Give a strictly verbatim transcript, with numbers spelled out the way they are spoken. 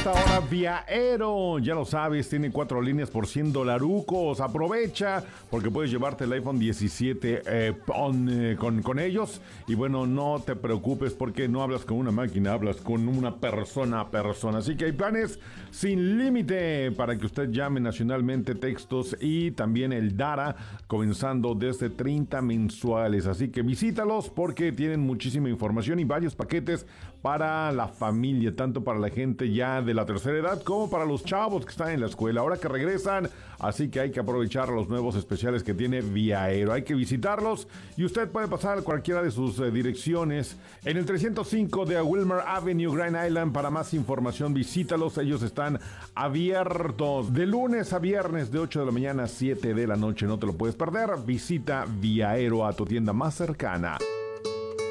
esta hora Viaero. Ya lo sabes, tiene cuatro líneas por cien dolarucos. Aprovecha porque puedes llevarte el iPhone diecisiete eh, on, eh, con, con ellos. Y bueno, no te preocupes porque no hablas con una máquina, hablas con una persona a persona. Así que hay planes sin límite para que usted llame nacionalmente, textos y también el Dara, comenzando desde treinta mensuales. Así que visítalos porque tienen muchísima información y varios paquetes para la familia, tanto para la gente ya de la tercera edad como para los chavos que están en la escuela, ahora que regresan. Así que hay que aprovechar los nuevos especiales que tiene Viaero. Hay que visitarlos y usted puede pasar a cualquiera de sus eh, direcciones en el trescientos cinco de Wilmer Avenue, Grand Island. Para más información, visítalos. Ellos están abiertos de lunes a viernes de ocho de la mañana a siete de la noche. No te lo puedes perder. Visita Viaero a tu tienda más cercana.